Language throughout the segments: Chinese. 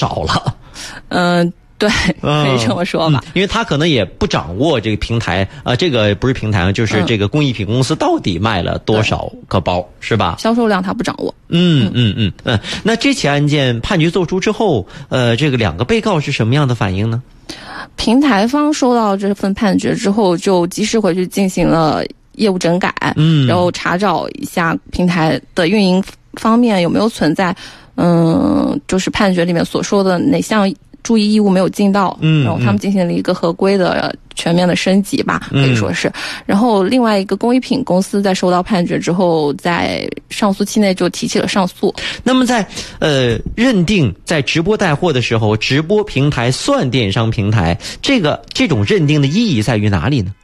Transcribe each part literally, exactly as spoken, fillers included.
少了。 嗯、呃。对，可以这么说吧、 嗯，因为他可能也不掌握这个平台，呃，这个不是平台，就是这个工艺品公司到底卖了多少个包，是吧？ 销售量他不掌握。 嗯嗯嗯嗯。那这起案件判决作出之后，呃，这个两个被告是什么样的反应呢？ 平台方收到这份判决之后，就及时回去进行了业务整改，嗯，然后查找一下平台的运营方面有没有存在，嗯，就是判决里面所说的哪项注意义务没有尽到，嗯，然后他们进行了一个合规的全面的升级吧，可以说是。嗯、然后另外一个工艺品公司在收到判决之后，在上诉期内就提起了上诉。 那么在呃认定在直播带货的时候，直播平台算电商平台，这个这种认定的意义在于哪里呢？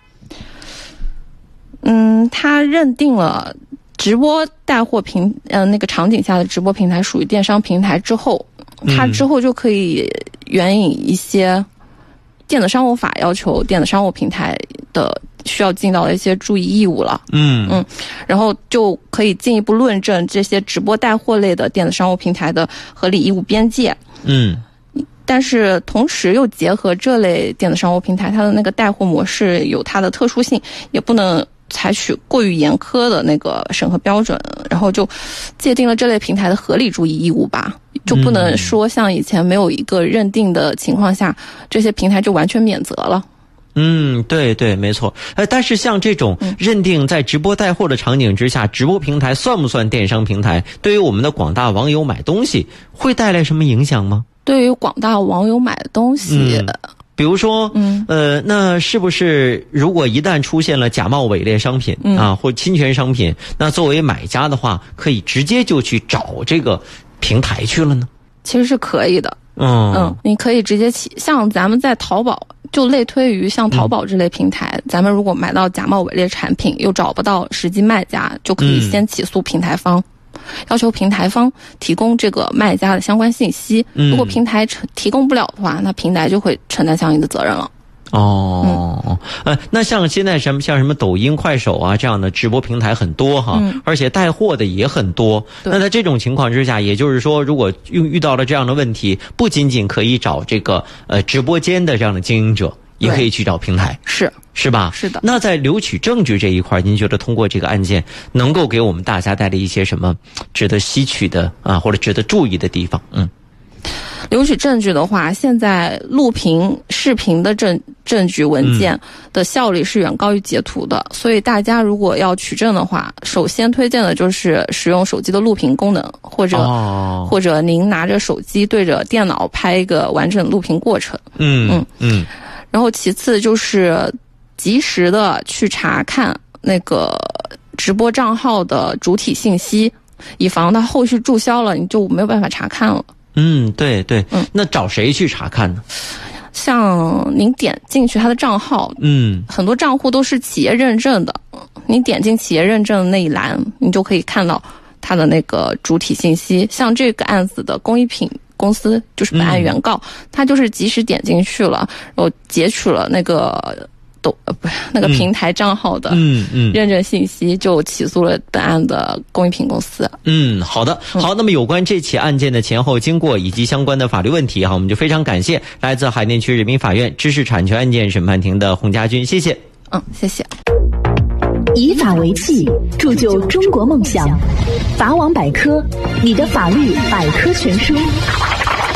嗯，他认定了直播带货平呃那个场景下的直播平台属于电商平台之后，它之后就可以援引一些电子商务法要求电子商务平台的需要尽到的一些注意义务了。嗯嗯，然后就可以进一步论证这些直播带货类的电子商务平台的合理义务边界。嗯。但是同时又结合这类电子商务平台它的那个带货模式有它的特殊性，也不能采取过于严苛的那个审核标准，然后就界定了这类平台的合理注意义务吧，就不能说像以前没有一个认定的情况下，这些平台就完全免责了。 嗯，对对，没错。呃，但是像这种认定在直播带货的场景之下，直播平台算不算电商平台，对于我们的广大网友买东西会带来什么影响吗？ 对于广大网友买的东西、嗯比如说，嗯，呃，那是不是如果一旦出现了假冒伪劣商品、嗯、啊，或侵权商品，那作为买家的话，可以直接就去找这个平台去了呢？ 其实是可以的。嗯嗯，你可以直接起，像咱们在淘宝，就类推于像淘宝这类平台、嗯，咱们如果买到假冒伪劣产品，又找不到实际卖家，就可以先起诉平台方。嗯，要求平台方提供这个卖家的相关信息，如果平台提供不了的话，那平台就会承担相应的责任了。 哦，嗯、呃，那像现在什么像什么抖音、快手啊这样的直播平台很多哈，嗯、而且带货的也很多。那在这种情况之下，也就是说，如果遇遇到了这样的问题，不仅仅可以找这个呃直播间的这样的经营者，也可以去找平台。 是。 是吧？ 是的。 那在留取证据这一块，您觉得通过这个案件能够给我们大家带来一些什么值得吸取的啊，或者值得注意的地方？嗯， 留取证据的话，现在录屏、视频的证证据文件的效率是远高于截图的，嗯、所以大家如果要取证的话，首先推荐的就是使用手机的录屏功能，或者、哦、或者您拿着手机对着电脑拍一个完整录屏过程。嗯嗯嗯。然后其次就是及时的去查看那个直播账号的主体信息，以防它后续注销了，你就没有办法查看了。 嗯，对对。嗯，那找谁去查看呢？ 像您点进去他的账号，嗯，很多账户都是企业认证的，你点进企业认证的那一栏，你就可以看到他的那个主体信息。像这个案子的工艺品公司就是本案原告，嗯、他就是及时点进去了，然后截取了那个都呃不是那个平台账号的嗯嗯认证信息，嗯嗯、就起诉了本案的工艺品公司。 嗯，好的，好。那么有关这起案件的前后经过以及相关的法律问题哈，我们就非常感谢来自海淀区人民法院知识产权案件审判庭的洪家军，谢谢。 嗯，谢谢。 以法为器，铸就中国梦想。法网百科，你的法律百科全书。